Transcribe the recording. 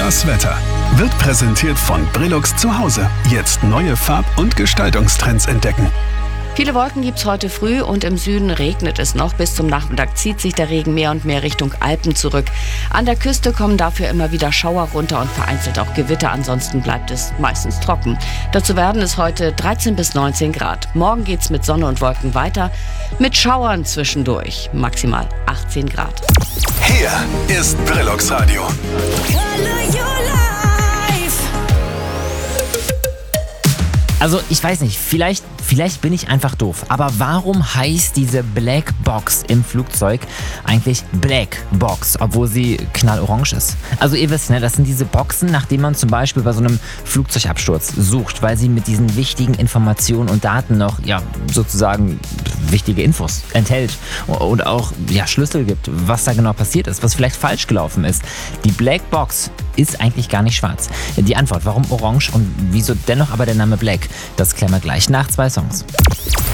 Das Wetter wird präsentiert von Brillux zu Hause. Jetzt neue Farb- und Gestaltungstrends entdecken. Viele Wolken gibt's heute früh und im Süden regnet es noch. Bis zum Nachmittag zieht sich der Regen mehr und mehr Richtung Alpen zurück. An der Küste kommen dafür immer wieder Schauer runter und vereinzelt auch Gewitter. Ansonsten bleibt es meistens trocken. Dazu werden es heute 13 bis 19 Grad. Morgen geht's mit Sonne und Wolken weiter. Mit Schauern zwischendurch. Maximal 18 Grad. Hier ist Brillux Radio. Also ich weiß nicht, vielleicht bin ich einfach doof, aber warum heißt diese Black Box im Flugzeug eigentlich Black Box, obwohl sie knallorange ist? Also ihr wisst, ne, das sind diese Boxen, nach denen man zum Beispiel bei so einem Flugzeugabsturz sucht, weil sie mit diesen wichtigen Informationen und Daten noch, sozusagen wichtige Infos enthält und auch Schlüssel gibt, was da genau passiert ist, was vielleicht falsch gelaufen ist. Die Black Box ist eigentlich gar nicht schwarz. Die Antwort, warum orange und wieso dennoch aber der Name Black, das klären wir gleich nach 2 Songs.